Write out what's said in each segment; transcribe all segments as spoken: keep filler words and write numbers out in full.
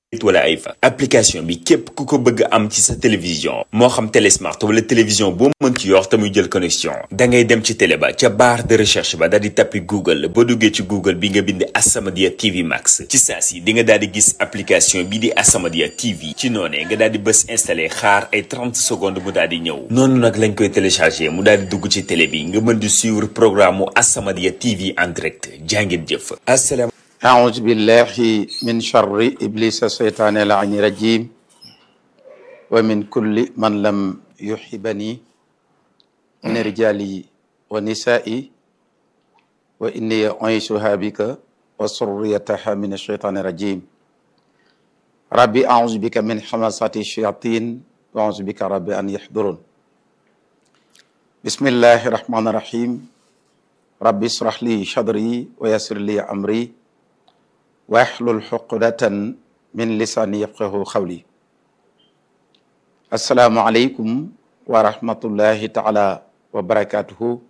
wala ay fa application bi képp ku ko bëgg am ci sa télévision moo xam télé smart wala télévision boo mën ci yor te muy jël connexion da ngay dem ci télé ba ca barre de recherche ba daal di tappi Google boo duggee ci Google bi nga bind As-Samadiyya T V Max ci saa si di nga daal di gis application bi di As-Samadiyya T V ci noonee nga daal di bës installé xaar ay trente secondes mu daal di ñëw noonu nag lañ koy téléchargé mu daal di dugg ci télé bi nga mën di suivre programme mu As-Samadiyya T V en direct jàngeen jëf. asalaam. أعوذ بالله من شر إبليس الشيطان اللعين الرجيم ومن كل من لم يحبني من رجالي ونسائي وإني أعيشها بك وسريتها من الشيطان الرجيم ربي أعوذ بك من حماسات الشياطين وأعوذ بك ربي أن يحضرون بسم الله الرحمن الرحيم ربي اشرح لي صدري ويسر لي أمري wahlul uqdatan min lisani yafqahu qawli assalaamu aleykum wa rahmatullahi taala wa barakatuhu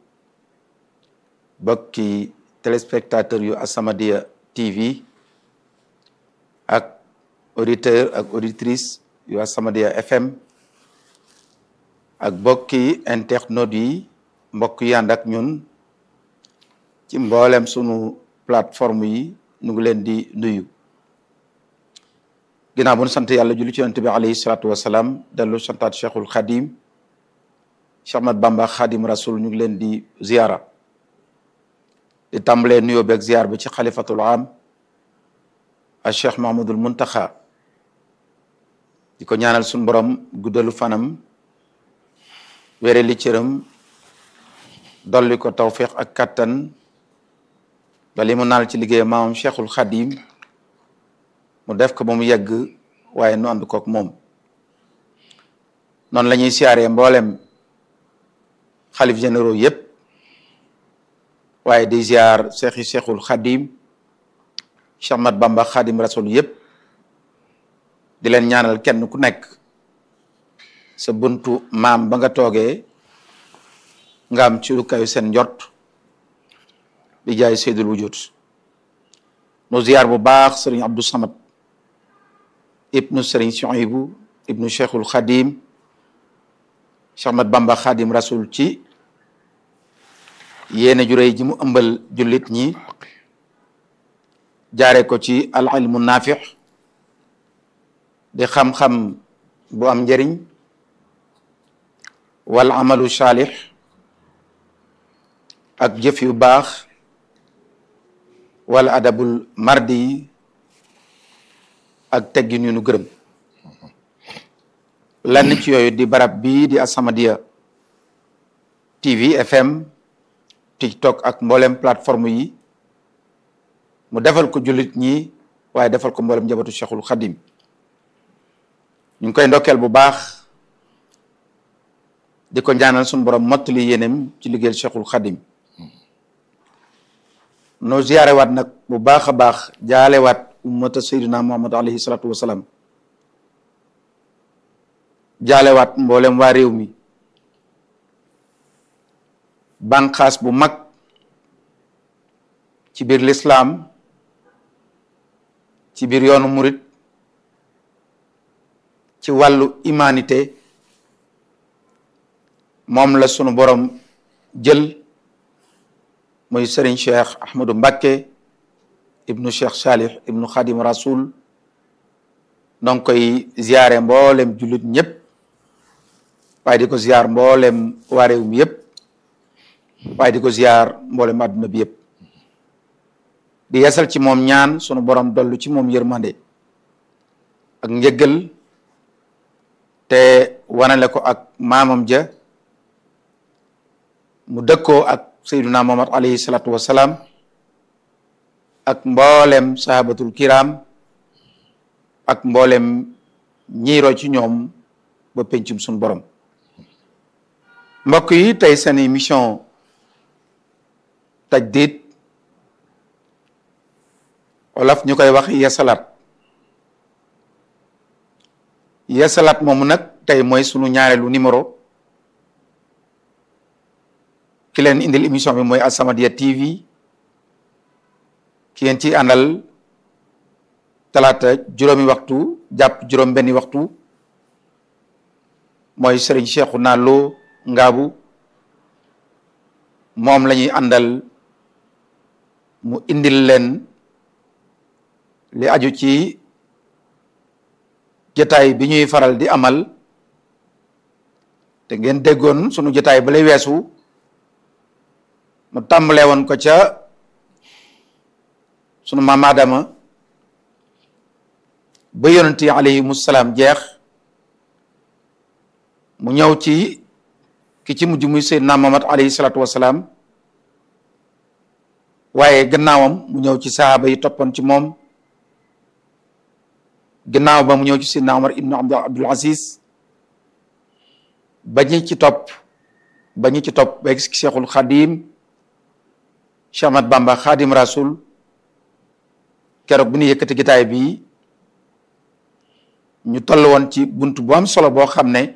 bokki téléspectateur yu As-Samadiyya T V ak auditeur ak auditrice yu As-Samadiyya F M ak bokki internautes yi mbokk yi ànd ak ñun ci mboolem sunu plateforme yi ñu ngi leen di nuyu ginnaaw bu ñu sant yàlla julli ci yonent bi alayhi salaatu wasalaam dellu santaat cheikhul xadim Cheikh Ahmad Bamba xadim rasul ñu ngi leen di ziara di tàmbalee nuyoo beeg ziar bi ci xalifatul am a cheikh Mahmadul Muntaxa di ko ñaanal suñu borom guddalu fanam wére li cëram dolli ko tawfiq ak kattan ba li mu naal ci liggéey maamam cheikhul xadim mu def ko ba mu yegg waaye nu ànd kook moom noonu la ñuy siyaaree mboolem xalif généraux yépp waaye di ziar cheikhi cheikhul xadim Cheikh Ahmad Bamba xadim rasul yépp di leen ñaanal kenn ku nekk sa buntu maam ba nga toogee nga am ci lu kayu seen njort di jaay seydul wujud nu ziar bu baax sëriñ Abdou Samad ibnu sëriñ Suhaybu ibnu cheikhul xadim Cheikh Ahmad Bamba xadim rasul ci yéene ju réy ji mu ëmbal jullit ñi jaare ko ci al ilmu naafix di xam-xam bu am njëriñ wal amalu saalix ak jëf yu baax wala adabul mardi yi ak teggin yu nu gërëm lenn ci yooyu di barab bii di As-Samadiyya T V F M TikTok ak mboolem plateforme yi mu defal ko jullit ñi waaye defal ko mboolem njabootu Cheikhul Khadim ñu ngi koy ndokkeel bu baax di ko ñaanal suñu borom mottali yéenem ci liggéeyal Cheikhul Khadim noo ziyaare waat nag bu baax a baax jaale waat ummata sayyidina Muhammad alayhi salatu wasalaam jaale waat mboolem waa réew mi banqaas bu mag ci biir lislaam ci biir yoonu murit ci wàllu humanité moom la sunu borom jël mooy Serigne Cheikh Ahmadou Mbacké ibnu Cheikh Salih ibnu Khadim Rasoul donc koy ziare mboolem jullit ñëpp waaye di ko ziar mboolem waa réew mi yëpp waaye di ko ziar mboolem àdduna bi yëpp di yeesal ci moom ñaan sunu borom dollu ci moom yërmande ak njëggal te wanale ko ak maamam ja mu dëkkoo ak sayyiduna Muhammad alayhi salatu wasalaam ak mboolem sahabatul kiram ak mboolem ñiiro ci ñoom ba pencum suñu borom mbokk yi tey seen émission tajdid wolof ñu koy wax yeesalaat yeesalaat moomu nag tey mooy sunu ñaareelu numéro ki leen indil émission bi mooy As-Samadiyya T V ki ngeen ci àndal talaata juróomi waxtu jàpp juróom benni waxtu mooy sëriñ Cheikhouna Lo Ngaabu moom la ñuy àndal mu indil leen li aju ci jotaay bi ñuy faral di amal te ngeen déggoon sunu jotaay ba lay weesu mu tàmbalee woon ko ca sunu maam Aadama ba yonent yi alayhimu salaam jeex mu ñëw ci ki ci mujj muy Seydina Muhammad alayhi salaatu wasalaam waaye gannaawam mu ñëw ci sahaaba yi toppoon ci moom gannaaw ba mu ñëw ci Seydina Omar ibnu Abdul Aziz ba ñi ci topp ba ñi ci topp ba gis Cheikhul Khadim Cheikh Ahmad Bamba Khadim Rasul keroog bu ñu yëkkati gitaay bi ñu toll woon ci bunt bu am solo boo xam ne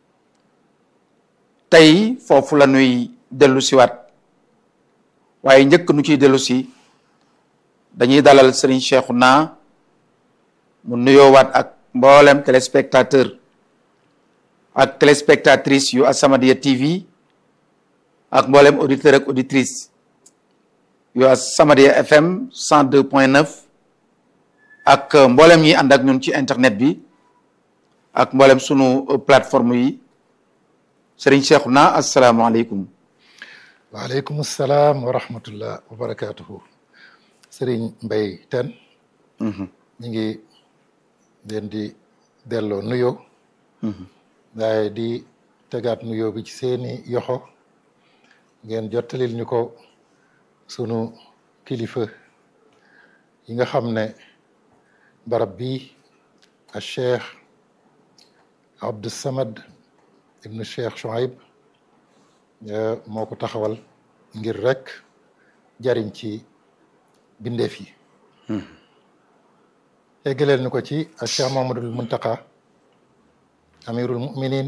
tey foofu la ñuy dellu siwaat waaye njëkk nu ciy dellu si dañuy dalal Serigne Cheikhouna mu nuyoowaat ak mboolem téléspectateur ak téléspectatrice yu As-Samadiyya T V ak mboolem auditeur ak auditrice yu As-Samadiyya F M cent deux point neuf ak mboolem ñi ànd ak ñun ci internet bi ak mboolem sunu plateforme yi Serigne Cheikhouna asalaamaaleykum. waaleykum salaam wa rahmatullah wa barakaatuhu. Serigne Mbaye Tène. ñu ngi leen di delloo nuyoo. waaye di tegaat nuyoo bi ci seeni yoxo ngeen jottalil ñu ko sunu kilifa yi nga xam ne barab bi a cheikh Abdou Samad ibnu cheikh Chouaib moo ko taxawal ngir rek jariñ ci bindeef yi eggaleel ñu ko ci a cheikh Mahamadul Muntaqa amirul muminin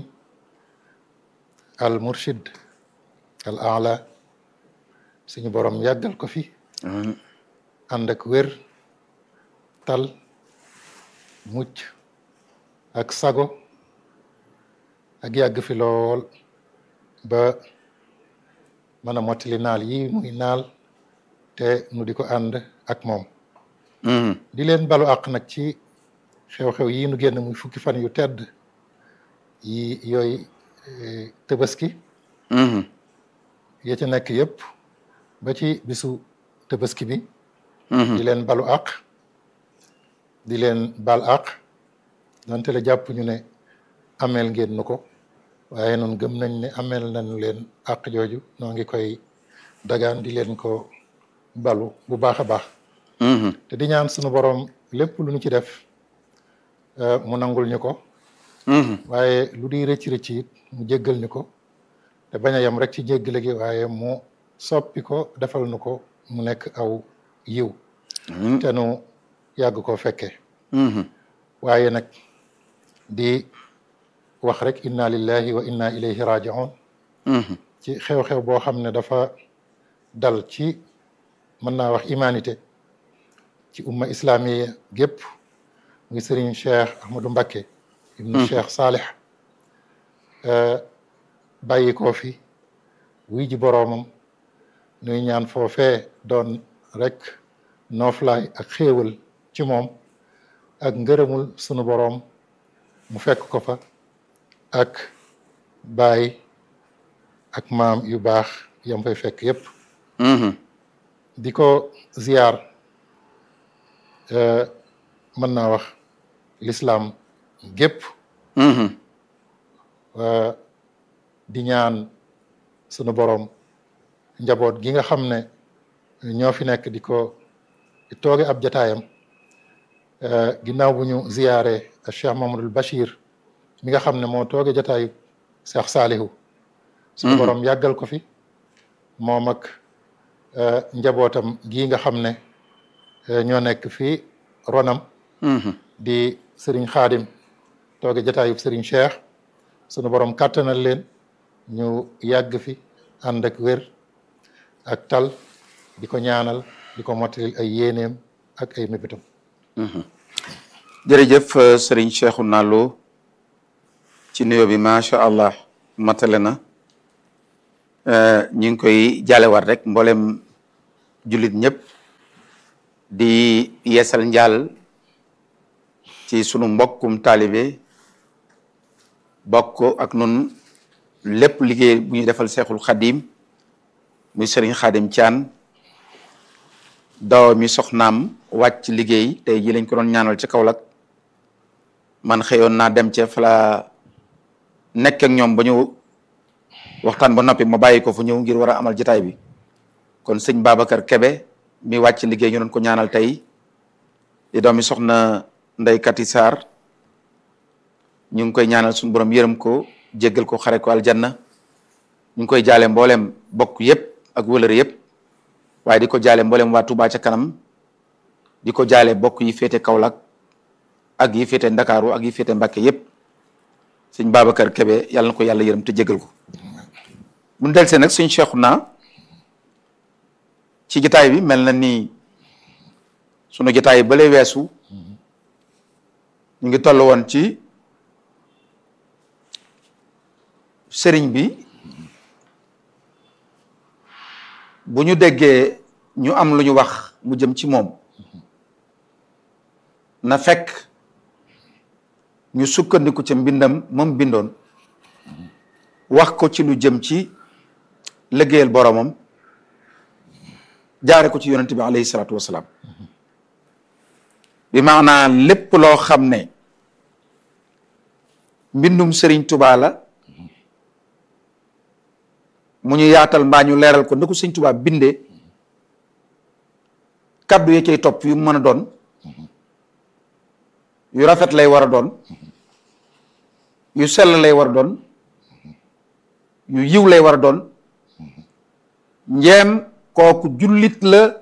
al murshid al aala suñu borom yàggal ko fi ànd ak wér tal mucc ak sago ak yàgg fi lool ba mën a mottali naal yi muy naal te nu di ko ànd ak moom di leen balu àq nag ci xew-xew yi nu génn muy fukki fan yu tedd yi yooyu tëbaski ya ca nekk yëpp ba ci bisu tëbaski bi di leen balu àq di leen bal àq donte la jàpp ñu ne ameel ngeen nu ko waaye noonu gëm nañ ne ameel nañu leen àq jooju noo ngi koy dagaan di leen ko balu bu baax a baax te di ñaan sunu borom lépp lu ñu ci def mu nangul ñu ko waaye lu di rëcc rëcc it mu jéggal ñu ko te bañ a yem rek ci jéggale gi waaye mu soppi ko defal nu ko mu nekk aw yiw te nu yàgg koo fekkee waaye nag di wax rek inna lillahi wa inna ilayhi raji'un ci xew-xew boo xam ne dafa dal ci mën naa wax humanité ci umma islamiya gépp muy Serigne Cheikh Ahmadou Mbacké ibnu Cheikh Salih bàyyi koo fi wuy ji boroomam nuy ñaan foofee doon rek nooflaay ak xéewal ci moom ak ngërëmul sunu boroom mu fekk ko fa ak baay ak maam yu baax yam fay fekk yépp di ko ziyaar mën naa wax l'islam gépp di ñaan sunu boroom njaboot gi nga xam ne ñoo fi nekk di ko di tooge ab jataayam ginnaaw bu ñu ziyaare Cheikh Mamadul Bachir mi nga xam ne moo tooge jataayu Cheikh Saalihu sunu boroom yàggal ko fi moom ak njabootam gii nga xam ne ñoo nekk fii ronam di Serigne Khadim tooge jataayub Serigne Cheikh sunu borom kàttanal leen ñu yàgg fi ànd ak wér ak tal di ko ñaanal di ko mottalil ay yéeneem ak ay mébitam jërëjëf sëriñ Cheikhouna Lo ci nuyoo bi macha allah matale na ñu ngi koy jaalewaat rek mboolem jullit ñëpp di yeesal njaal ci sunu mbokkum taalibe bokk ak nun lépp liggéey bu ñuy defal Seexul Xadim muy sëriñ Xadim Thian daaw mi soxnaam wàcc liggéey tey ji lañ ko doon ñaanal ci Kaolack man xëyoon naa dem ca fala nekk ak ñoom ba ñu waxtaan ba noppi ma bàyyi ko fu ñëw ngir war a amal jotaay bi kon sëñ Babacar Kebe mi wàcc liggéey ñu doon ko ñaanal tey di doomi soxna Ndey Kati Sarr ñu ngi koy ñaanal suñu borom yërëm ko jéggal ko xare ko aljanna ñu ngi koy jaale mboolem bokk yëpp ak wëlëre yëpp waaye di ko jaale mboolem waa Touba ca kanam di ko jaale bokk yi féete Kaolack ak yi féete Ndakaaru ak yi féete Mbàkke yëpp sëñ Babacar Kebe yàlla na ko yàlla yërëm te jéggal ko bu ñu delsee nag sëñ Cheikhouna ci jotaay bi mel na ni sunu jotaay bale weesu ñu ngi toll woon ci sëriñ bi bu ñu déggee ñu am lu ñu wax mu jëm ci moom na fekk ñu sukkandiku ca mbindam moom bindoon wax ko ci lu jëm ci liggéeyal boromam jaare ko ci yonent bi alayhi salaatu wasalaam bi maanaa lépp loo xam ne mbindum Sëriñ Tuubaa la mu ñu yaatal mbaa ñu leeral ko na ko Sëriñ Tuubaa bindee kaddu yi cay topp yu mën a doon yu rafet lay war a doon yu sell lay war a doon yu yiw lay war a doon njeem kooku jullit la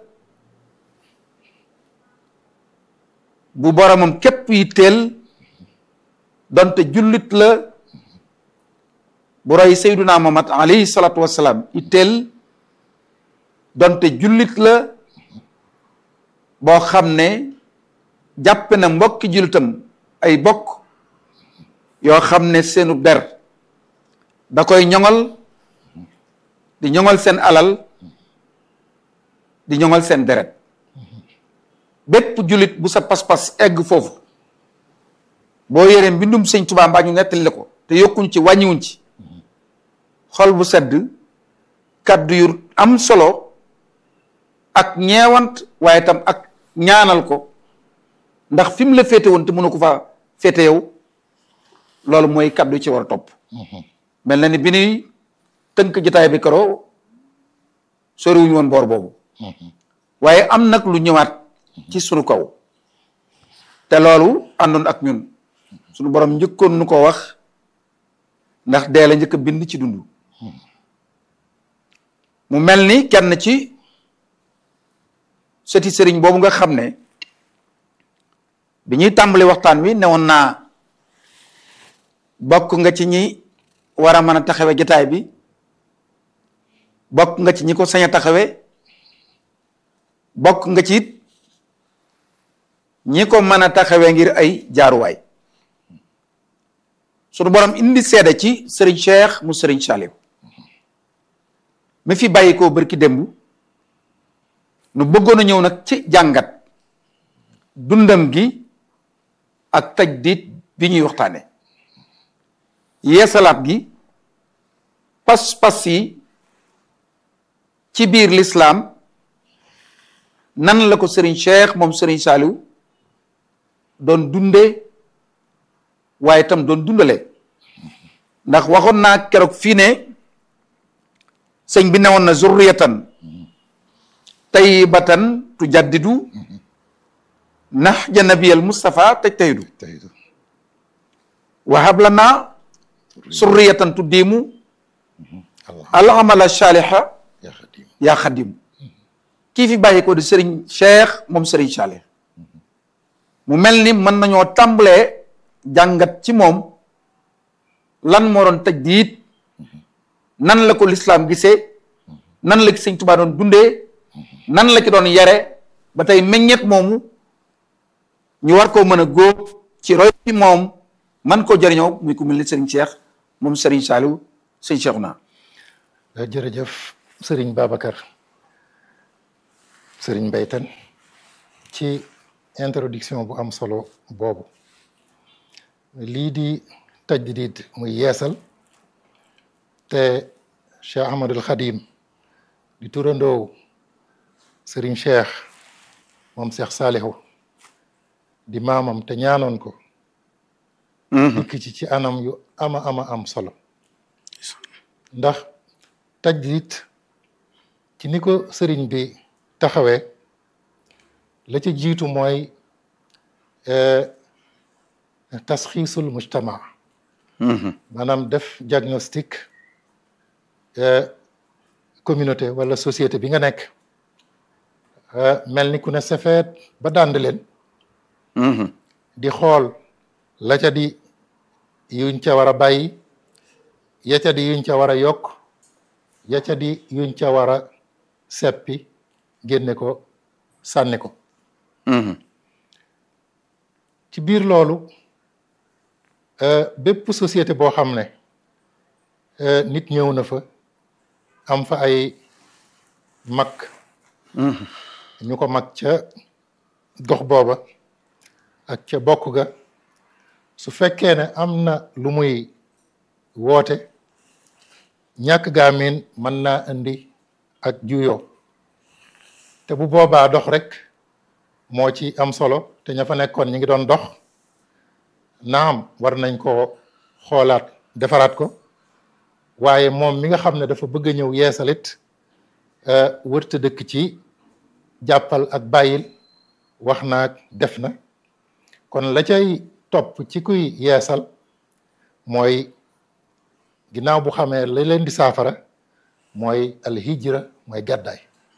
bu boromam képp yi teel donte jullit la bu roy Seydunaa Muhammad alayhi salaatu wassalaam yi teel donte jullit la boo xam ne jàpp na mbokki jullitam ay bokk yoo xam ne seenu der da koy ñoŋal di ñoŋal seen alal di ñoŋal seen deret bépp jullit bu sa pas-pas egg foofu boo yéree mbindum Sëñ Tuubaa mbaa ñu nettali la ko te yokkuñ ci wàññiwuñ ci xol bu sedd kaddu yu am solo ak ñeewant waaye tam ak ñaanal ko ndax fi mu la féete woon te mënu ko fa féete yow loolu mooy kaddu ci war a topp mel na ni bi ñuy tënk jotaay bi karo soriwuñu woon boor boobu waaye am nag lu ñëwaat ci sunu kaw te loolu àndoon ak ñun sunu borom njëkkoon nu ko wax ndax dee la njëkk a bind ci dund mu mel ni kenn ci sëti sëriñ boobu nga xam ne bi ñuy tàmbali waxtaan wi newoon naa bokk nga ci ñi war a mën a taxawe jotaay bi bokk nga ci ñi ko sañ a taxawe bokk nga ci it ñi ko mën a taxawee ngir ay jaaruwaay sunu borom indi seede ci sëriñ Cheikh mu sëriñ Saliou mi fi bàyyi koo bërki démb nu bëggoon a ñëw nag ci jàngat dundam gi ak tajdid bi ñuy waxtaane yeesalaat gi pas-pas yi ci biir lislaam nan la ko sëriñ Cheikh moom sëriñ Saliou doon dunde waaye itam doon dundale ndax waxoon naa keroog fii ne sëñ bi newoon na zurriyatan tayyibatan tujaddidu nahja nabiyal Mustafa taj tayidu wahab lana zurriyatan tuddimu al amala saliha yaa xadim kii fi bàyyi ko di sëriñ Cheikh moom sëriñ Saliou mu mel ni mën nañoo tàmbalee jàngat ci moom lan moo doon tajdiid nan la ko lislaam gisee nan la ki sëñ Tuubaa doon dundee nan la ci doon yare ba tey meññeet moomu ñu war koo mën a góob ci roy ci moom man koo jëriñoo muy ku mel ni Serigne Cheikh moom Serigne Saliou sëñ Cheikh naa. jërëjëf Serigne Babacar Serigne Mbaye Kane ci introduction bu am solo boobu lii di tajdid muy yeesal te Cheikh Ahmadul Khadim di turandoo Serigne Cheikh moom Cheikh Saliou di maamam te ñaanoon ko dikk ci ci anam yu ama ama am solo ndax tajdid ci ni ko sëriñ bi taxawee la ci jiitu mooy tasxiisul mujtama maanaam def diagnostic communauté wala société bi nga nekk mel ni ku ne sefeet ba dànd leen di xool la ca di yuñ ca war a bàyyi ya ca di yuñ ca war a yokk ya ca di yuñ ca war a seppi génne ko sànni ko ci biir loolu bépp société boo xam ne nit ñëw na fa am fa ay mag ñu ko mag ca gox booba ak ca bokk ga su fekkee ne am na lu muy woote ñàkk gaa miin mën naa indi ak juyoo te bu boobaa dox rek moo ci am solo te ña fa nekkoon ñi ngi doon dox naam war nañ ko xoolaat defaraat ko waaye moom mi nga xam ne dafa bëgg a ñëw yeesalit wërta dëkk ci jàppal ak bàyyil wax naag def na kon la cay topp ci kuy yeesal mooy ginnaaw bu xamee la leen di saafara mooy alhijra mooy gàddaay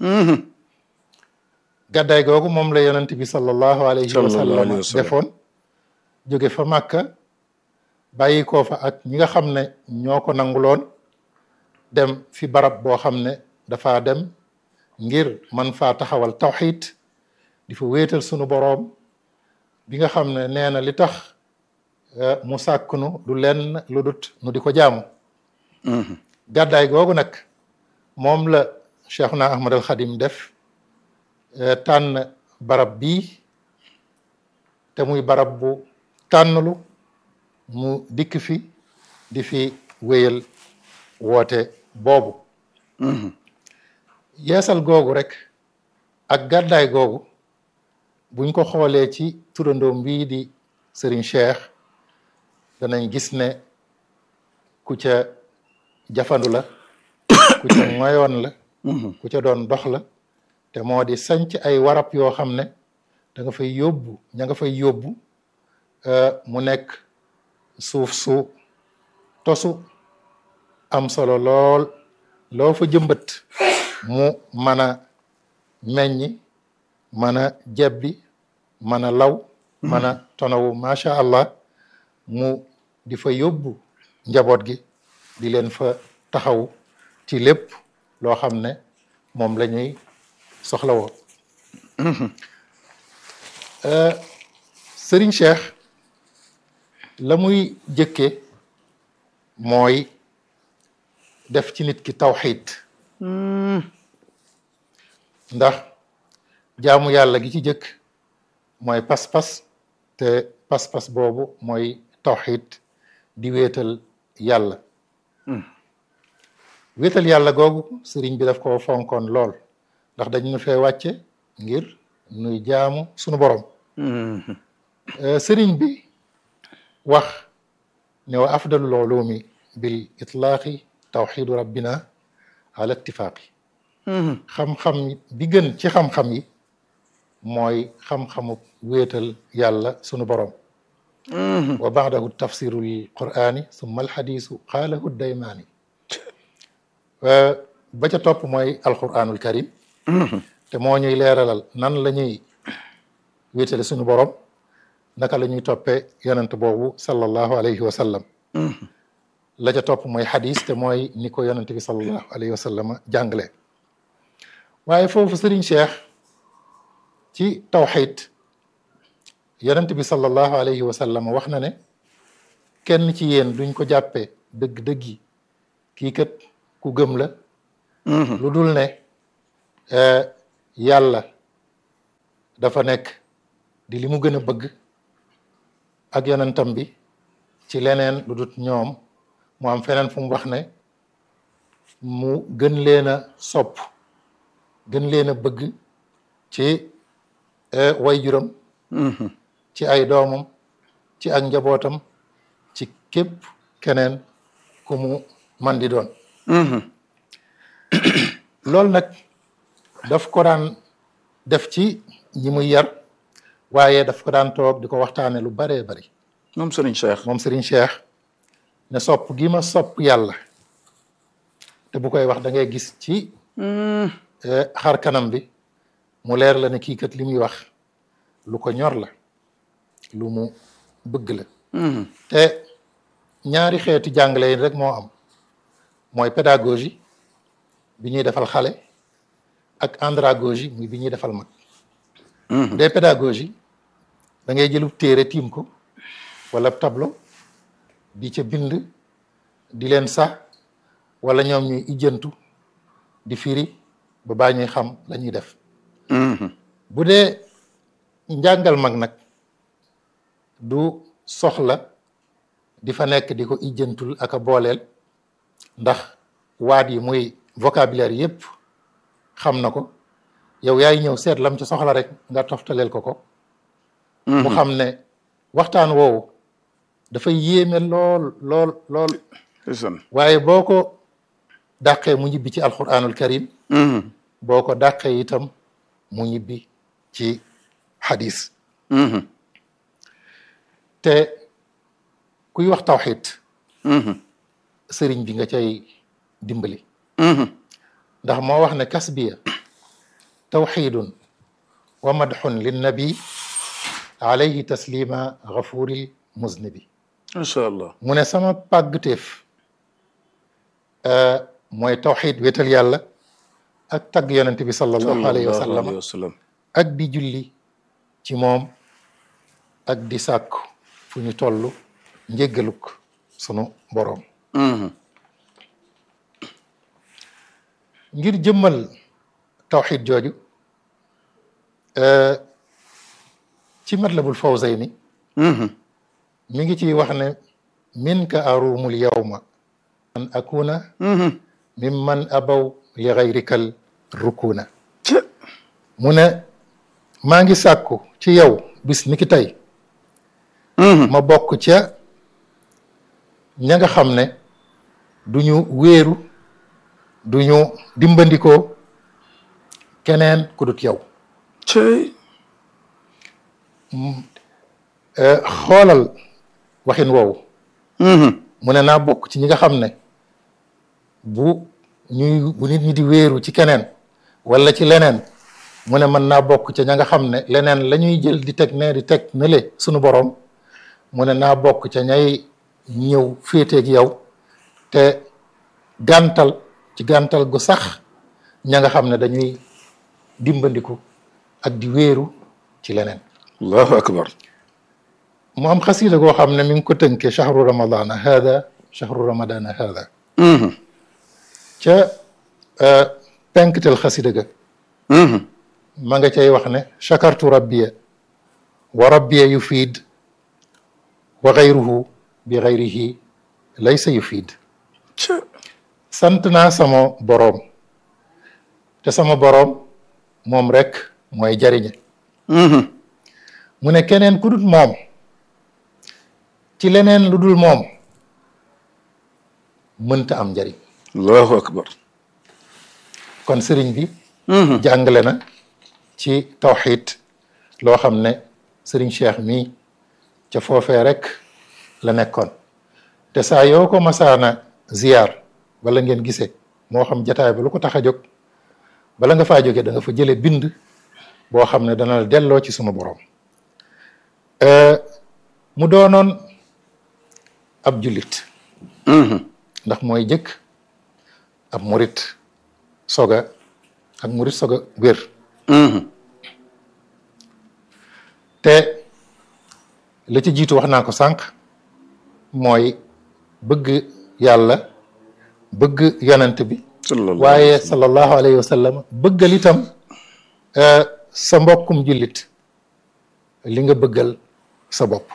gàddaay googu moom la yonent bi sallallahu alayhi wa sallam defoon jóge fa Màkka bàyyi koo fa ak ñi nga xam ne ñoo ko nanguloon dem fi barab boo xam ne dafa dem ngir man faa taxawal tawxiid di fa wéetal sunu boroom bi nga xam ne nee na li tax mu sàkknu du lenn lu dut nu di ko jaamu gàddaay googu nag moom la Cheikhuna Ahmad al Khadim def tànn barab bii te muy barab bu tànnlu mu dikk fi di fi wéyal woote boobu yeesal googu rek ak gàddaay googu buñ ko xoolee ci turandoom bii di Serigne Cheikh danañ gis ne ku ca jafandu la ku ca moyoon la ku ca doon dox la te moo di sanc ay warab yoo xam ne da nga fay yóbbu ña nga fay yóbbu mu nekk suuf su tosu am solo lool loo fa jëmbat mu mën a meññi mën a jebbi mën a law mën a tonawu macha allah mu di fa yóbbu njaboot gi di leen fa taxaw ci lépp loo xam ne moom la ñuy soxla woo Serigne Cheikh la muy jëkke mooy def ci nit ki tawxiid ndax jaamu yàlla gi ci jëkk mooy pas-pas te pas-pas boobu mooy tawxiid di wéetal yàlla wéetal yàlla googu sëriñ bi daf ko fonkoon lool ndax dañ ñu fee wàcce ngir nuy jaamu sunu borom sëriñ bi wax ne wa afdalul ulumi bil itlaaqi tawxiidu rabbina ala ittifaaqi xam-xam bi gën ci xam-xam yi mooy xam-xamu wéetal yàlla sunu borom wa baadahu tafsiru lil qur'ani summa alxadisu qaalahu daymaani ba ca topp mooy alquranul karim te moo ñuy leeralal nan la ñuy wéetale sunu borom naka la ñuy toppee yonent boobu sallallahu alayhi wa sallam la ca topp mooy xadis te mooy ni ko yonent bi sallallahu alayhi wa sallam jàngale waaye foofu Serigne Cheikh ci tawxiid yonent bi sallallahu alayhi wa sallam wax na ne kenn ci yéen duñ ko jàppee dëgg-dëggi kii kat ku gëm la lu dul ne yàlla dafa nekk di li mu gën a bëgg ak yonentam bi ci leneen lu dut ñoom mu am feneen fu mu wax ne mu gën leen a sopp gën leen a bëgg ci waajuram ci ay doomam ci ak njabootam ci képp keneen ku mu man di doon loolu nag daf ko daan def ci ñi muy yar waaye daf ko daan toog di ko waxtaane lu baree bari moom Serigne Cheikh moom Serigne Cheikh ne sopp gi ma sopp yàlla te bu koy wax da ngay gis ci xar kanam bi mu leer la ne kii kat li muy wax lu ko ñor la lu mu bëgg la te ñaari xeetu jàngale yi rek moo am mooy pédagogie bi ñuy defal xale ak andragogie muy bi ñuy defal mag bu dee pédagogie da ngay jëlub téere tiim ko wala tableau di ca bind di leen sax wala ñoom ñuy ijjantu di firi ba baa ñuy xam la ñuy def bu dee njàngal mag nag du soxla di fa nekk di ko ijjantul ak a booleel ndax waat yi muy vocabulaire yépp xam na ko yow yaay ñëw seet lam ci soxla rek nga toftaleel ko ko mu xam ne waxtaan woowu dafay yéeme lool lool lool waaye boo ko dàqee mu ñibbi ci alquranul karim boo ko dàqee itam mu ñibbi ci hadis te kuy wax tawxid sëriñ bi nga cay dimbali ndax moo wax ne kasbiya tawxidun wa madxun linnabi alayhi taslima gafuril muznibi macha allah mu ne sama pàggteef mooy tawxid wéetal yàlla ak tagg yonent bi sallallahu alayhi wa sallam ak di julli ci moom ak di sàkku fu ñu toll njéggaluk sunu boroom ngir jëmmal tawxid jooju ci matlabul fawzayni mi ngi ciy wax ne minka arumul yawma an akuna mimman abaw li gayrikal rukuna mu ne maa ngi sàkku ci yow bis ni ki tey ma bokk ca ña nga xam ne du ñu wéeru du ñu dimbandikoo keneen ku dut yow xoolal waxin woowu mu ne naa bokk ci ñi nga xam ne bu ñuy bu nit ñi di wéeru ci keneen wala ci leneen mu ne mën naa bokk ca ña nga xam ne leneen la ñuy jël di teg ne di teg ne le sunu boroom mu ne naa bokk ca ñay ñëw féeteeg yow te gàntal ci gàntal gu sax ña nga xam ne dañuy dimbandiku ak di wéeru ci leneen allahu akbar mu am xasida goo xam ne mi ngi ko tënkee chahru ramadana hada chahru ramadana hada ca penktel xasida ga ma nga cay wax ne chakartu rabbiya wa rabbiya yufiid wa gayruhu bi gayrihi laysa yufiid sant naa sama boroom te sama boroom moom rek mooy jariñe mu ne keneen ku dul moom ci leneen lu dul moom mënta am njariñ allahu akbar kon sëriñ bi jàngale na ci tawxid loo xam ne sëriñ Cheikh mii ca foofee rek la nekkoon te saa yoo ko masaana ziyaar wala ngeen gisee moo xam jataay ba lu ko tax a jóg bala nga faa jóge da nga fa jële bind boo xam ne dana la delloo ci sunu boroom mu doonoon ab jullit ndax mooy jëkk ab murit soga ak murit soga wér te la ci jiitu wax naa ko sànq mooy bëgg yàlla bëgg yonent bi waaye sallallahu alayhi wa sallam bëggal itam sa mbokkum jullit li nga bëggal sa bopp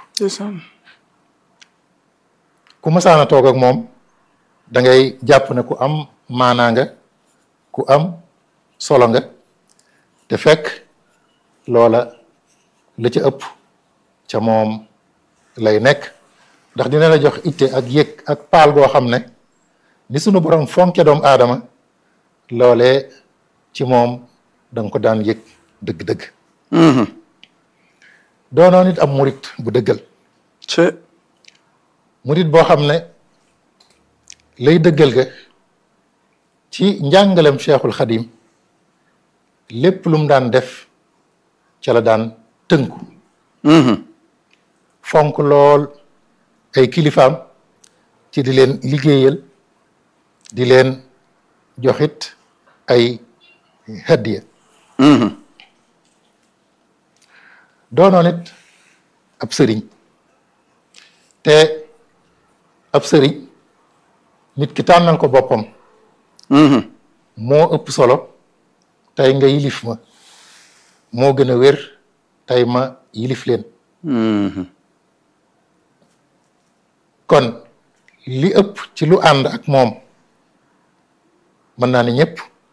ku masaana toog ak moom da ngay jàpp ne ku am maanaa nga ku am solo nga te fekk loola la ca ëpp ca moom lay nekk ndax dina la jox itte ak yëg ak paal goo xam ne ni sunu borom fonke doomu aadama loolee ci moom da nga ko daan yëg dëgg-dëgg doonoo nit am murit bu dëggal murit boo xam ne lay dëggal ga ci njàngalem Cheikhul Xadim lépp lu mu daan def ca la daan tënku fonk lool ay kilifaam ci di leen liggéeyal di leen joxit ay hadiya doonoon it ab sëriñ te ab sëriñ nit ki tànnal ko boppam moo ëpp solo tey nga yilif ma moo gën a wér tey ma yilif leen kon li ëpp ci lu ànd ak moom mën naa ne ñëpp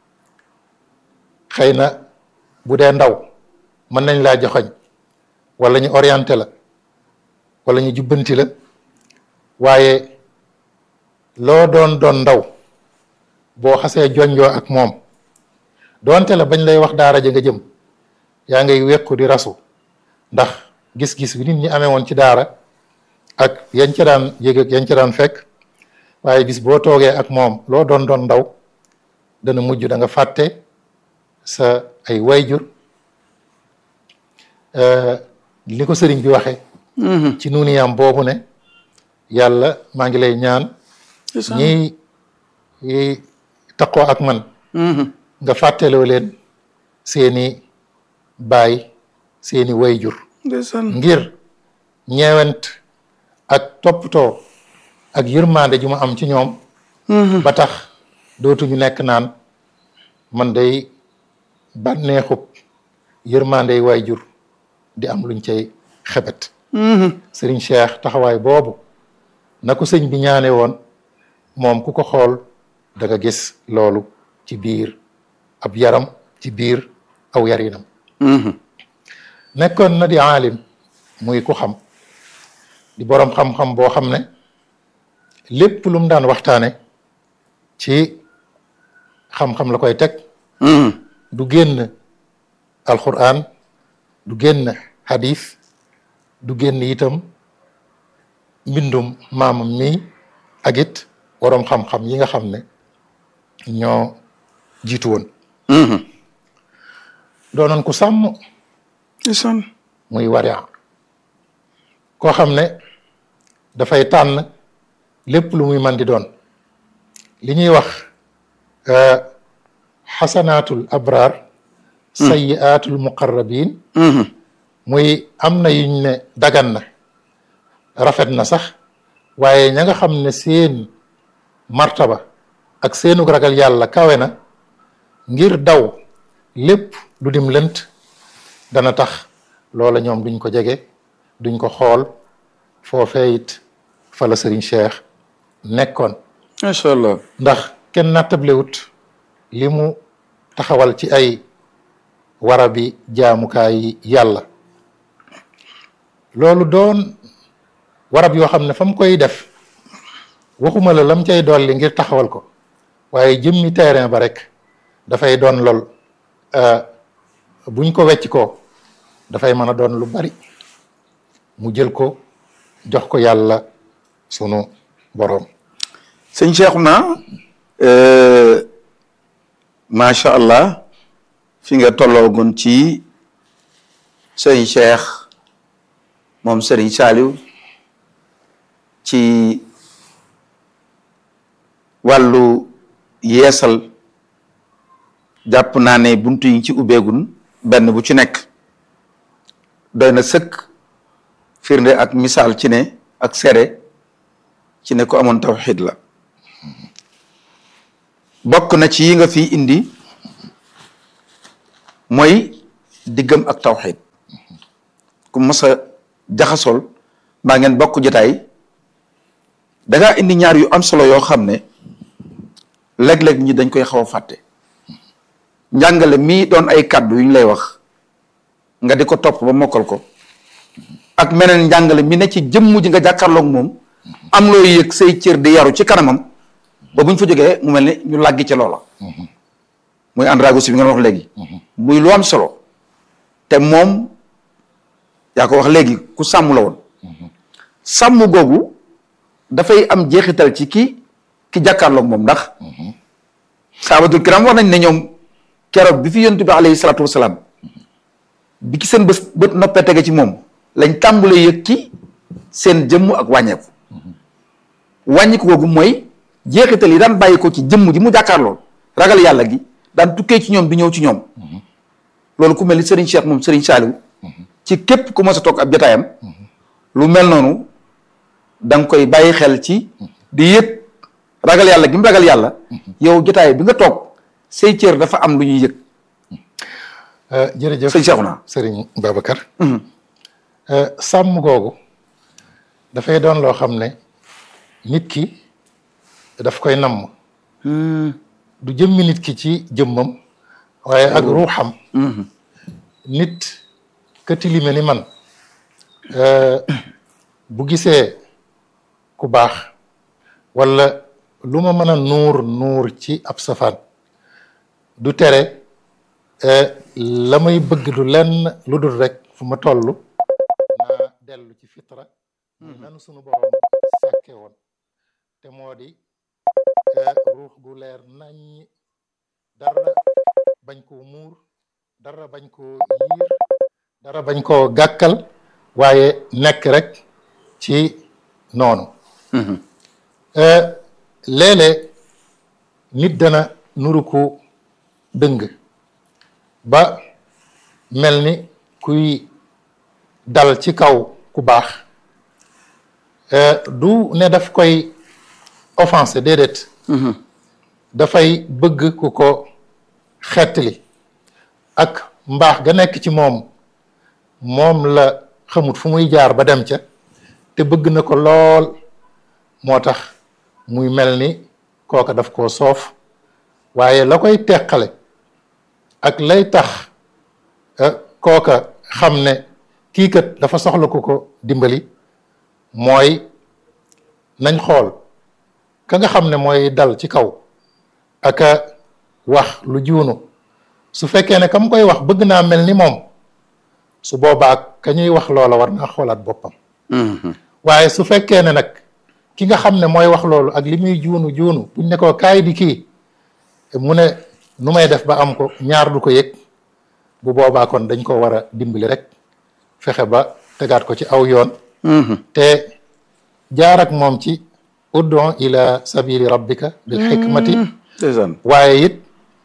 xëy na bu dee ndaw mën nañ laa joxoñ wala ñu orienté la wala ñu jubbanti la waaye loo doon doon ndaw boo xasee jonjoo ak moom doonte la bañ lay wax daara ja nga jëm yaa ngay wéqu di rasu ndax gis-gis bi nit ñi amee woon ci daara ak yañ ca daan yëg ak yañ ca daan fekk waaye bis boo toogee ak moom loo doon doon ndaw dana mujj da nga fàtte sa ay wayjur li ko sëriñ bi waxe ci nuuniyam boobu ne yàlla maa ngi lay ñaan ñi taqoo ak man nga fàtteloo leen seeni baay seeni wayjur ngir ñeewent ak toppatoo ak yërmande ju ma am ci ñoom ba tax dootuñu nekk naan man day bànneexub yërmande wayjur di am luñ cay xebet sëriñ Cheikh taxawaay boobu na ko sëñ bi ñaane woon moom ku ko xool da nga gis loolu ci biir ab yaram ci biir aw yarinam nekkoon na di aalim muy ku xam di boroom xam-xam boo xam ne lépp lu mu daan waxtaane ci xam-xam la koy teg du génn alquran du génn hadith du génn itam mbindum maamam mi ak it boroom xam-xam yi nga xam ne ñoo jiitu woon doonoon ku sàmm muy waria koo xam ne dafay tànn lépp lu muy man di doon li ñuy wax xasanaatul abraar sayyiaatul muqarrabin muy am na yuñ ne dagan na rafet na sax waaye ña nga xam ne seen martaba ak seenu ragal yàlla kawe na ngir daw lépp lu dim lënt dana tax loola ñoom duñ ko jege duñ ko xool foofee it fa la Sëriñ Cheikh nekkoon macha allah ndax kenn nattablewut li mu taxawal ci ay warabi jaamukaay yàlla loolu doon warab yoo xam ne fa mu koy def waxuma la lam cay dolli ngir taxawal ko waaye jëmmi terrain ba rek dafay doon lool buñ ko wecc ko dafay mën a doon lu bari mu jël ko jox ko yàlla sunu boroom sëñ Cheikhouna macha allah fi nga tolloogun ci sëñ Cheikh moom Serigne Saliou ci wàllu yeesal jàpp naa ne buntu yi ci ubbeegun benn bu ci nekk doy na sëkk firnde ak misaal ci ne ak seede ci ne ko amoon tawxid la bokk na ci yi nga fi indi mooy diggam ak tawxid ku mas a jaxasool mbaa ngeen bokk jotaay da ngaa indi ñaar yu am solo yoo xam ne léeg-léeg ñi dañ koy xaw a fàtte njàngale mii doon ay kàddu yu ñu lay wax nga di ko topp ba mokkal ko ak meneen njàngale mi ne ci jëmm ji nga jàkkaarloog moom am looy yëg say cër di yaru ci kanamam ba buñ fa jógee mu mel ni ñu làggi ci loola muy andragosi bi nga wax léegi muy lu am solo te moom yaa ko wax léegi ku sàmm la woon sàmm googu dafay am jeexital ci ki ki jàkkaarloog moom ndax saabatul kiram wax nañ ne ñoom keroog bi fi yonent bi alayhi salaatu wasalaam bi ki seen bës bët noppee tege ci moom lañ tàmbalee yëg ci seen jëmm ak wàññeeku wàññiku googu mooy jeexital yi daan bàyyi ko ci jëmm ji mu jàkkaarlool ragal yàlla gi daan tukkee ci ñoom di ñëw ci ñoom loolu ku mel ni Serigne Cheikh moom Serigne Saliou ci képp ku mos a toog ab jotaayam lu mel noonu da nga koy bàyyi xel ci di yëg ragal yàlla gi mu ragal yàlla yow jotaay bi nga toog say cër dafa am lu ñuy yëg. jërëjëf sëñ Cheikhouna Serigne Babacar. sàmm googu dafay doon loo xam ne nit ki daf koy namm. du jëmmi nit ki ci jëmmam. waaye ak ruuxam. nit ka tilime ni man bu gisee ku baax wala lu ma mën a nuur nuur ci ab safaan du tere la may bëgg du lenn lu dul rek fu ma toll naa dellu ci fitra nanu sunu borom sàkke woon te moo di ruux gu leer nañ dara bañ koo muur dara bañ koo yiir dara bañ koo gàkkal waaye nekk rek ci noonu léeg-léeg nit dana nuru ku dëng ba mel ni kuy dal ci kaw ku baax du ne daf koy offensé déedéet dafay bëgg ku ko xettali ak mbaax ga nekk ci moom moom la xamut fu muy jaar ba dem ca te bëgg na ko lool moo tax muy mel ni kooka daf koo soof waaye la koy teqale ak lay tax kooka xam ne kii kat dafa soxla ku ko dimbali mooy nañ xool ka nga xam ne mooy dal ci kaw aka wax lu juunu su fekkee ne kam koy wax bëgg naa mel ni moom su boobaa ka ñuy wax loola war naa xoolaat boppam waaye su fekkee ne nag ki nga xam ne mooy wax loolu ak li muy juunu juunu buñ ne ko kaay di kii mu ne nu may def ba am ko ñaar du ko yëg bu boobaa kon dañ ko war a dimbali rek fexe ba tegaat ko ci aw yoon te jaar ak moom ci ud'u ila sabili rabbika bil hikmati waaye it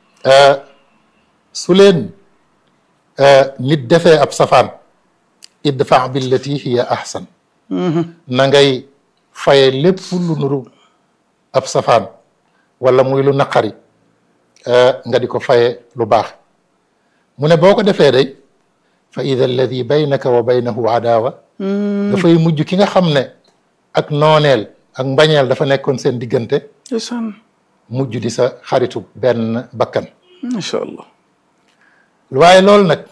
su leen nit defee ab safaan idfa billati hiya ahsan na ngay faye lépp lu nuru ab safaan wala muy lu naqari nga di ko faye lu baax mu ne boo ko defee day fa ida alladi baynaka wa baynahu adawa dafay mujj ki nga xam ne ak nooneel ak mbañeel dafa nekkoon seen diggante mujj di sa xaritu benn bakkan macha allah waaye loolu nag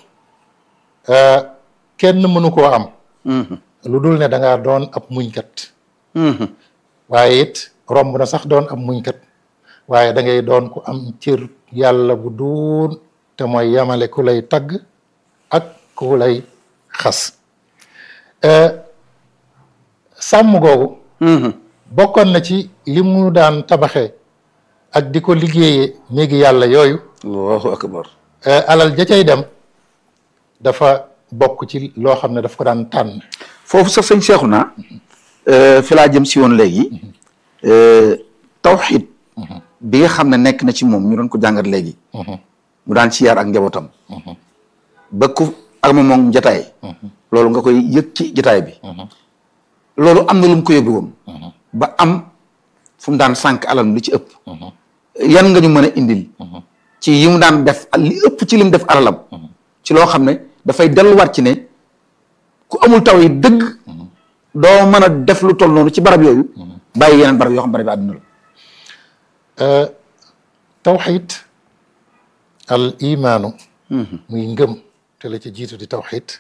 kenn mënu koo am lu dul ne da ngaa doon ab muñkat waaye it romb na sax doon ab muñkat waaye da ngay doon ku am cër yàlla bu duun te mooy yamale ku lay tagg ak ku lay xas sàmm googu bokkoon na ci li mu daan tabaxee ak di ko liggéeyee néegi yàlla yooyu allahu akbar alal ja cay dem dafa bokk ci loo xam ne daf ko daan tànn foofu sax sëñ Cheikhouna fi laa jëm si woon léegi tawxid bi nga xam ne nekk na ci moom ñu doon ko jàngat léegi mu daan ci yar ak njabootam ba ku ak moom moom jataay loolu nga koy yëg ci jataay bi loolu am na lu mu ko yóbbu woon ba am fu mu daan sànq alal li ci ëpp yan nga ñu mën a indil ci yi mu daan def li ëpp ci li mu def alalam ci loo xam ne dafay delluwaat ci ne ku amul taw yi dëgg doo mën a def lu toll noonu ci barab yooyu bàyyi yeneen barab yoo xam barab yi àdduna la tawxiid al imaanu muy ngëm te la ci jiitu di tawxiid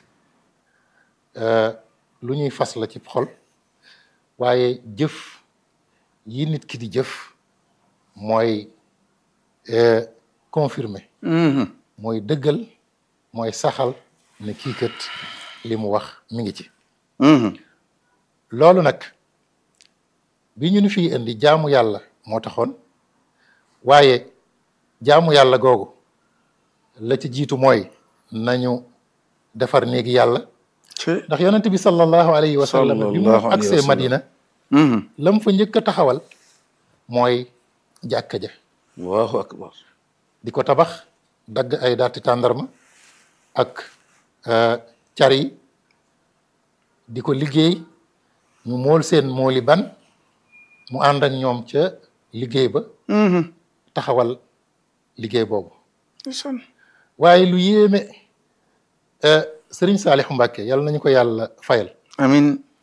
lu ñuy fas la ci xol waaye jëf yi nit ki di jëf mooy confirmer mooy dëggal mooy saxal ne kii kat li mu wax mi ngi ci loolu nag bi ñu ni fii indi jaamu yàlla moo taxoon waaye jaamu yàlla googu la ci jiitu mooy nañu defar néegi yàlla ndax yonent bi sallallahu alayhi wa sallam bi mu agsee Madina lam fa njëkk a taxawal mooy jàkka ja allahu akbar di ko tabax dagg ay daati tàndarma ak car yi di ko liggéey ñu mool seen mooli ban mu ànd ak ñoom ca liggéey ba taxawal liggéey boobu waaye lu yéeme Sëriñ Saalixu Mbàkke yàlla nañu ko yàlla fayal amin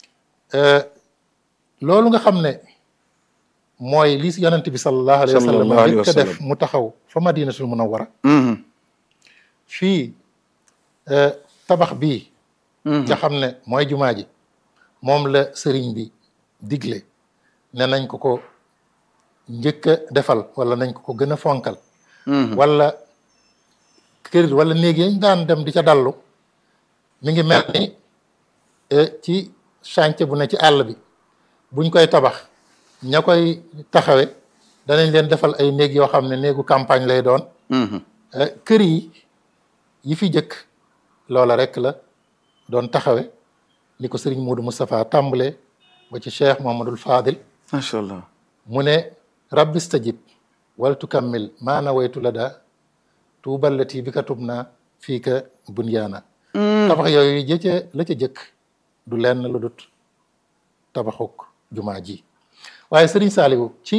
loolu nga xam ne mooy li yonent bi sallallahu alayhi wa sallam njëkk a def mu taxaw fa Madinatul Munawwara fii tabax bii nga xam ne mooy jumaa ji moom la sëriñ bi digle ne nañ ko ko njëkk a defal wala nañ ko ko gën a fonkal wala kër wala néeg yañ daan dem di ca dallu mi ngi mel ni ci chantier bu ne ci àll bi buñ koy tabax ña koy taxawe danañ leen defal ay néeg yoo xam ne néegu campagne lay doon kër yi yi fi jëkk loola rek la doon taxawe ni ko sëriñ Modou Moustapha tàmbalee ba ci Cheikh Mouhamadoul Fadil macha allah mu ne rabbi stajib wal tukammil maa nawaytu la daa tuuballati bi ka tub naa fii ka bunyaana tabax yooyu jëcce la ca jëkk du lenn lu dut tabaxuk jumaa ji waaye sëriñ Saaliwu ci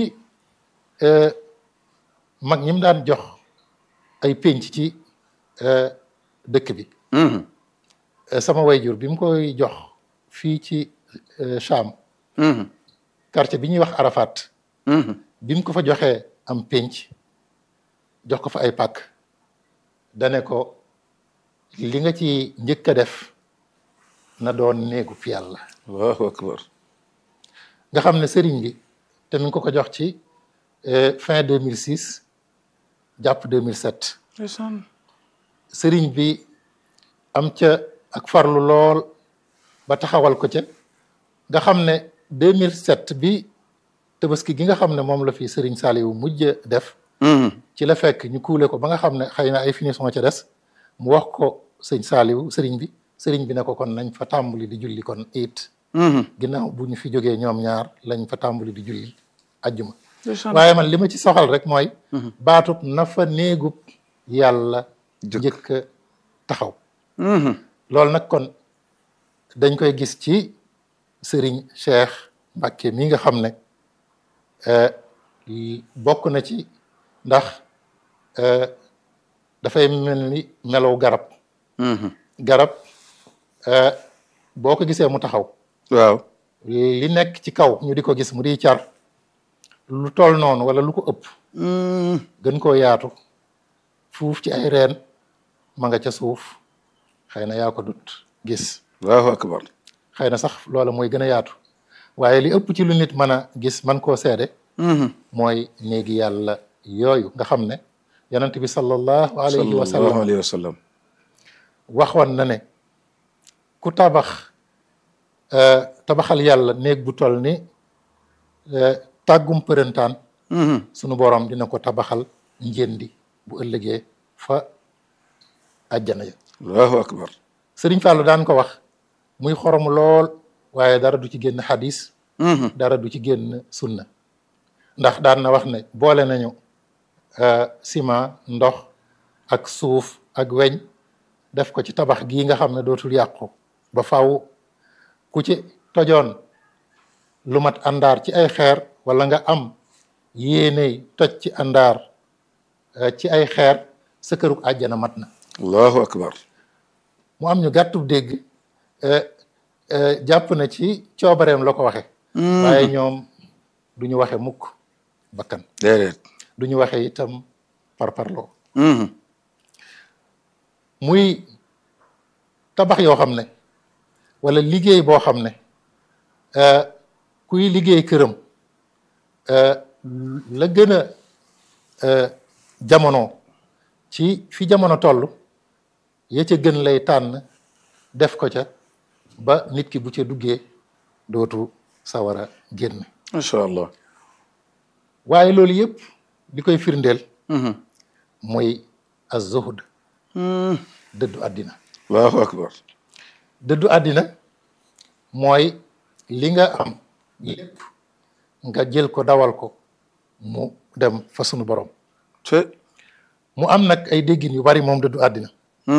mag ñi mu daan jox ay pénc ci dëkk bi sama wayjur bi mu koy jox fii ci Cham quartier bi ñuy wax Arafat bi mu ko fa joxee am pénc jox ko fa ay pàkk dane ko li nga ci njëkk a def na doon néegu fi yàlla allahu akbar nga xam ne sëriñ bi te mi ngi ko ko jox ci fin deux mille six jàpp deux mille sept sëriñ bi am ca ak farlu lool ba taxawal ko ca nga xam ne deux mille sept bi tabaski gi nga xam ne moom la fi sëriñ Saliou mujj def ci la fekk ñu kuule ko ba nga xam ne xëy na ay finition ca des mu wax ko sëñ Saliou sëriñ bi sëriñ bi ne ko kon nañ fa tàmbali di julli kon it ginnaaw bu ñu fi jógee ñoom ñaar lañ fa tàmbali di julli ajjuma waaye man li ma ci soxal rek mooy baatub na fa néegub yàlla njëkk taxaw loolu nag kon dañ koy gis ci sëriñ Cheikh Mbacke mi nga xam ne bokk na ci ndax dafay mel ni melow garab garab boo ko gisee mu taxaw waaw li nekk ci kaw ñu di ko gis mu di car lu toll noonu wala lu ko ëpp gën koo yaatu fuuf ci ay reen ma nga ca suuf xëy na yaa ko dut gis allahu akbar xëy na sax loola mooy gën a yaatu waaye li ëpp ci lu nit mën a gis man koo seede mooy néegi yàlla yooyu nga xam ne yonent bi sallallahu alayhi wa sallam sallallahu alayhi wa sallam waxoon na ne ku tabax tabaxal yàlla néeg bu toll ni tàggum përëntaan sunu borom dina ko tabaxal njëndi bu ëllëgee fa àjjana ya allahu akbar sëriñ Fallou daan ko wax muy xorom lool waaye dara du ci génn xadis dara du ci génn sunna ndax daan na wax ne boole nañu ciment ndox ak suuf ak weñ def ko ci tabax gii nga xam ne dootul yàqu ba faw ku ci tojoon lu mat àndaar ci ay xeer wala nga am yéeney toj ci àndaar ci ay xeer sa kërug àjjana mat na. allahu akbar. mu am ñu gàttub dégg jàpp na ci coobareem la ko waxe waaye ñoom du ñu waxe mukk bakkan. déedéet. du ñu waxe itam parparloo. muy tabax yoo xam ne wala liggéey boo xam ne kuy liggéey këram la gën a jamono ci fi jamono toll ya ca gën lay tànn def ko ca ba nit ki bu ca duggee dootu sawar a génn. macha allah. waaye loolu yëpp li koy firndeel. mooy az-zuhd. dëddu àddina. allahu akbar. dëddu àddina mooy li nga am lépp nga jël ko dawal ko mu dem fa sunu borom. mu am nag ay déggin yu bari moom dëddu àddina.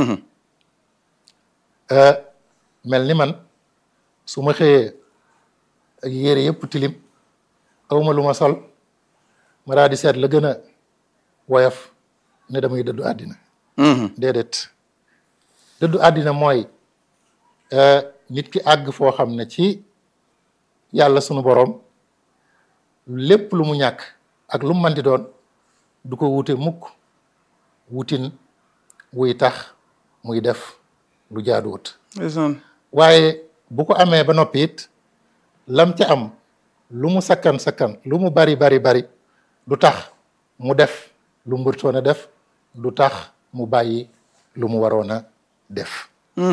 mel ni man su ma xëyee ak yére yëpp tilim awma lu ma sol ma daa di seet la gën a woyof ne damay dëddu àddina. déedéet dëddu àddina mooy nit ki àgg foo xam ne ci yàlla sunu borom lépp lu mu ñàkk ak lu mu manti doon du ko wute mukk wutin wuy tax muy def lu jaaduwut. waaye bu ko amee ba noppi it lam ca am lu mu sakkan sakkan lu mu bari bari bari du tax mu def lu mbërtoon a def du tax mu bàyyi lu mu waroon a def.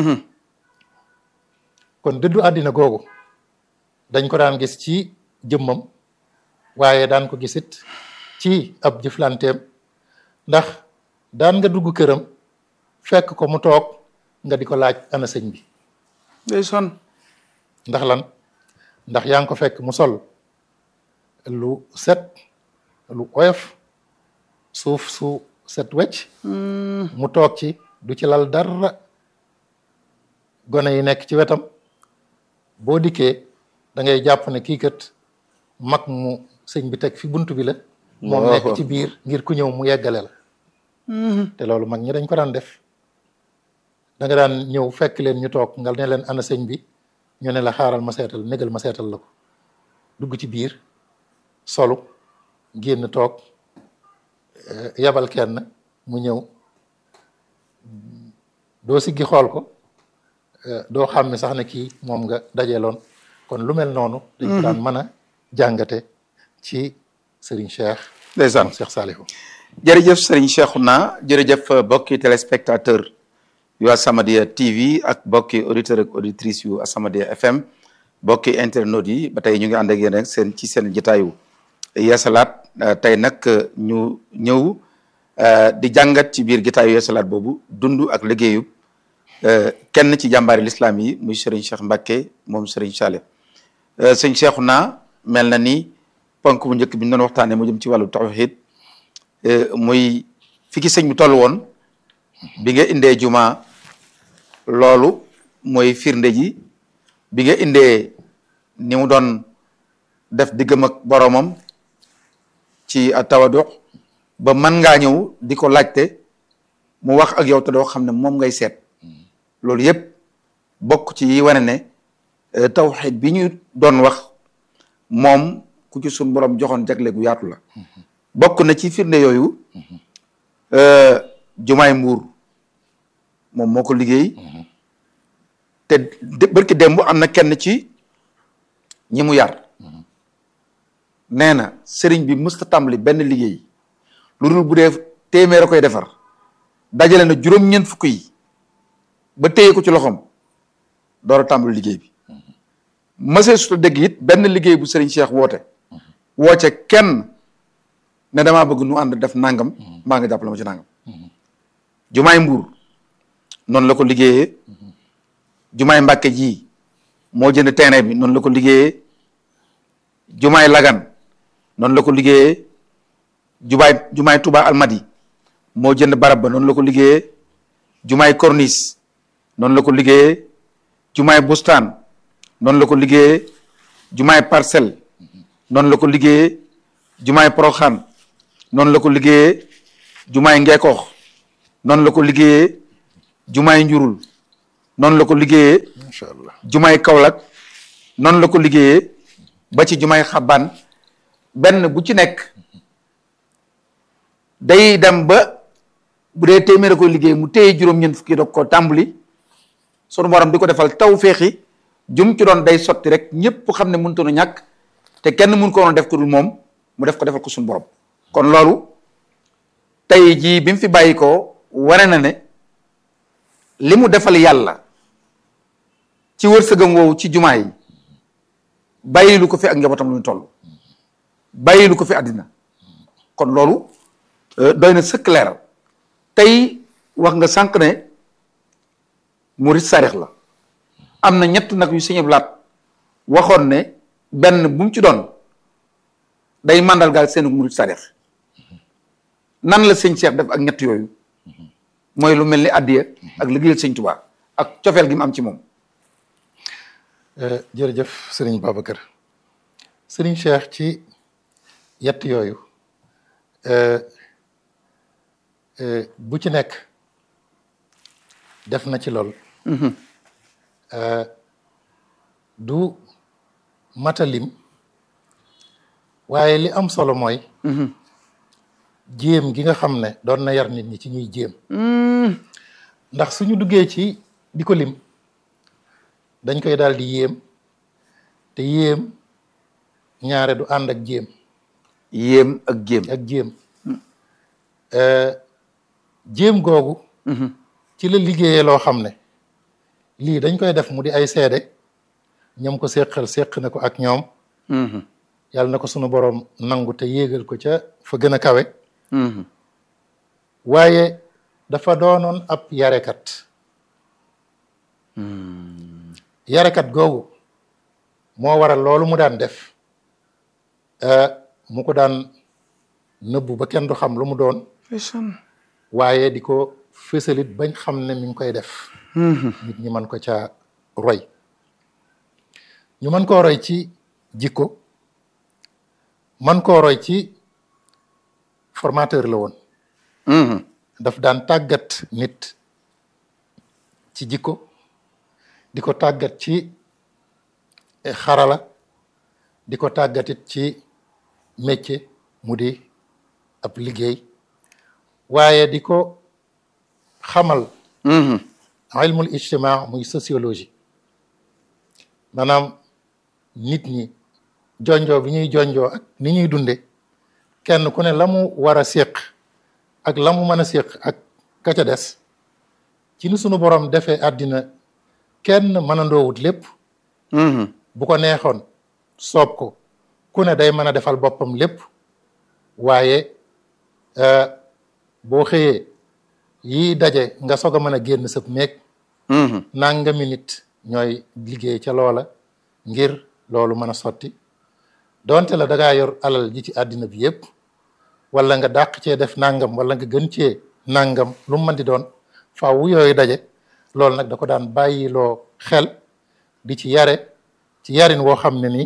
kon dëddu àddina googu dañ ko daan gis ci jëmmam waaye daan ko gisit ci ab jëflanteem ndax daan nga dugg këram fekk ko mu toog nga di ko laaj ana sëñ bi. day son. ndax lan ndax yaa ngi ko fekk mu sol lu set lu oyof suuf su set wecc. mu toog ci du ci lal dara gone yi nekk ci wetam boo dikkee da ngay jàpp ne kii kat mag mu sëñ bi teg fi bunt bi la. moom nekk ci biir ngir ku ñëw mu yeggale la. te loolu mag ñi dañ ko daan def da nga daan ñëw fekk leen ñu toog nga ne leen ana sëñ bi ñu ne la xaaral ma seetal négal ma seetal la ko dugg ci biir solu génn toog yabal kenn mu ñëw doo siggi xool ko doo xam ne sax ne kii moom nga dajeeloon kon lu mel noonu. dañ ko daan mën a jàngate ci Serigne Cheikh. ndeysaan Cheikh Saliou. jërëjëf Serigne Cheikhouna jërëjëf bokki téléspectateur yu As-Samadiyya T V ak bokki auditeur ak auditrice yu As-Samadiyya F M bokki internautes yi ba tey ñu ngi ànd ak yéen rek seen ci seen jotaayu Yeesalaat tey nag ñu ñëw di jàngat ci biir jotaayu Yeesalaat boobu dund ak liggéeyu kenn ci jàmbaari lislaam yi muy Serigne Cheikh Mbacké moom Serigne Saliou. sëñ Cheikhouna mel na ni ponk bu njëkk bi ñu doon waxtaanee mu jëm ci wàllu tawhid muy fi ki sëñ bi toll woon bi nga indee juma loolu mooy firnde ji bi nga indee ni mu doon def diggam ak boromam ci tawadu ba mën ngaa ñëw di ko laajte mu wax ak yow te doo xam ne moom ngay seet loolu yëpp bokk ci yi wane ne tawhid bi ñu doon wax moom ku ci suñ borom joxoon jagle gu yaatu la bokk na ci firnde yooyu jumaay Mbuur moom moo ko liggéey te barki démb am na kenn ci ñi mu yar nee na sëriñ bi mësta tàmbali benn liggéey lu dul bu dee téeméer a koy defar dajale na juróom-ñeent fukk yi ba téye ko ci loxoom door a tàmbali liggéey bi mësee su dégg it benn liggéey bu sëriñ Cheikh woote wooce kenn ne damaa bëgg nu ànd def nangam maa ngi jàppale ma ci nangam jumaay Mbuur noonu la ko liggéeyee jumaay Mbàkke ji moo jënd terrain bi noonu la ko liggéeyee jumaay Lagan noonu la ko liggéeyee jumaay jumaay Touba Almadi moo jënd barab ba noonu la ko liggéeyee jumaay corniche noonu la ko liggéeyee jumaay bustaan noonu la ko liggéeyee jumaay parcelle noonu la ko liggéeyee jumaay poroxaan noonu la ko liggéeyee jumaay ngeekoox noonu la ko liggéeyee jumaay njurul noonu la ko liggéeyee macha allah jumaay Kaolack noonu la ko liggéeyee ba ci jumaay xabbaan benn bu ci nekk day dem ba bu dee téeméer a koy liggéey mu téye juróom-ñeent fukki doog koo tàmbali sunu borom di ko defal taw féexi jum ci doon day sotti rek ñëpp xam ne mënutoon a ñàkk te kenn mun ko woon def ko dul moom mu def ko defal ko suñu borom kon loolu tey jii bi mu fi bàyyi ko wane na ne li mu defal yàlla ci wërsëgam woowu ci jumaa yi bàyyilu ko fi ak njabootam lu ñu toll bàyyilu ko fi àddina kon loolu doy na sëkk leeral tey wax nga sànq ne murit sarix la am na ñett nag yu Sëñ Abdu Lahat waxoon ne benn bu mu ci doon day màndargaal seen murit sarix nan la sëñ Cheikh def ak ñett yooyu mooy lu mel ni addiya ak liggéeyal sëñ Tuubaa ak cofeel gi mu am ci moom. jërëjëf sëriñ Babacar sëriñ Cheikh ci yett yooyu bu ci nekk def na ci lool du matalim waaye li am solo mooy jéem gi nga xam ne doon na yar nit ñi ci ñuy jéem ndax suñu duggee ci di ko lim dañ koy daal di yéem te yéem ñaare du ànd ak jéem yéem ak jéem ak jéem jéem googu ci la liggéeyee loo xam ne lii dañ koy def mu di ay seede ñam ko séqal séq na ko ak ñoom yàlla na ko sunu borom nangu te yéegal ko ca fa gën a kawe waaye dafa doonoon ab yarekat yarekat googu moo waral loolu mu daan def mu ko daan nëbbu ba kenn du xam lu mu doon waaye di ko fësalit bañ xam ne mi ngi koy def nit ñi mën ko caa roy ñu mën koo roy ci jikko mën koo roy ci formateur la woon daf daan tàggat nit ci jikko di ko tàggat ci xarala di ko tàggatit ci métier mu di ab liggéey waaye di ko xamal ilmul ijtimaa muy sociologie maanaam nit ñi jonjoo bi ñuy jonjoo ak ni ñuy dunde kenn ku ne la mu war a séq ak la mu mën a séq ak ka ca des ci ni sunu borom defee àddina kenn mën a ndoowut lépp bu ko neexoon soob ko ku ne day mën a defal boppam lépp waaye boo xëyee yii daje nga soog a mën a génn sëb meeg nangami nit ñooy liggéey ca loola ngir loolu mën a sotti donte la da ngaa yor alal ji ci àddina bi yépp wala nga dàq cee def nangam wala nga gën cee nangam lu mu mën di doon faaw yooyu daje loolu nag da ko daan bàyyiloo xel di ci yare ci yarin woo xam ne ni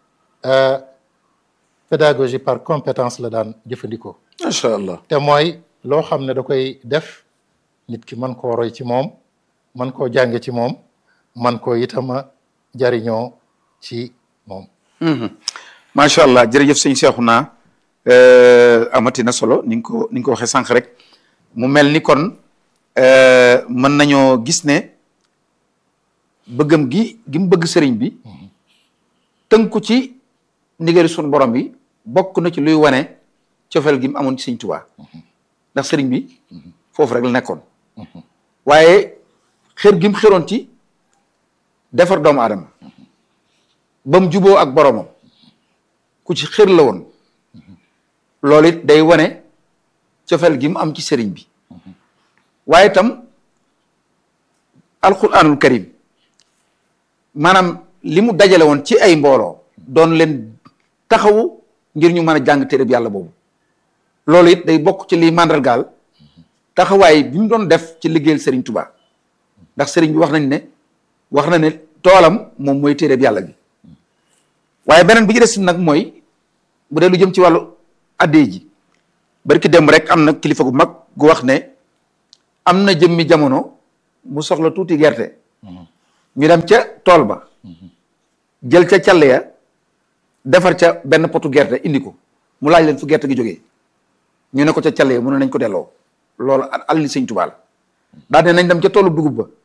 pédagogie par compétence la daan jëfandikoo. macha allah te mooy loo xam ne da koy def nit ki mën koo roy ci moom mën koo jànge ci moom man koo itama jariñoo ci moom. macha allah jërëjëf sëñ Cheikhouna amati na solo ni nga ko ni nga ko waxee sànq rek mu mel ni kon mën nañoo gis ne bëggam gi gi mu bëgg sëriñ bi tënku ci ndigali sunu borom bi bokk na ci luy wane cofeel gi mu amoon ci sëñ Tuubaa ndax sëriñ bi foofu rek la nekkoon waaye xër gi mu xëroon ci defar doomu aadama ba mu juboo ak boromam ku ci xër la woon loolu it day wane cofeel gi mu am ci sëriñ bi waaye itam alquranul karim maanaam li mu dajale woon ci ay mbooloo doon leen taxawu ngir ñu mën a jàng téereb yàlla boobu loolu it day bokk ci liy màndargaal taxawaay bi mu doon def ci liggéeyal Serigne Touba ndax Serigne bi wax nañ ne wax na ne toolam moom mooy téereb yàlla bi waaye beneen bi ci des nag mooy bu dee lu jëm ci wàllu addee ji barki dem rek am na kilifa gu mag gu wax ne am na jëmmi jamono mu soxla tuuti gerte ñu dem ca tool ba jël ca càll ya defar ca benn potu gerte indi ko mu laaj leen fu gerte gi jógee ñu ne ko ca càll ya mu ne nañ ko delloo loolu alali Sëñ Tuubaa la daa ne nañ dem ca toolu dugub ba